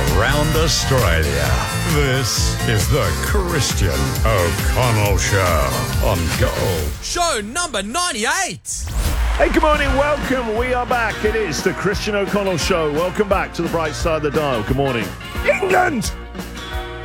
around Australia. This is the Christian O'Connell Show on Gold. Show number 98. Hey, good morning, welcome. We are back. It is the Christian O'Connell Show. Welcome back to the bright side of the dial. Good morning, England.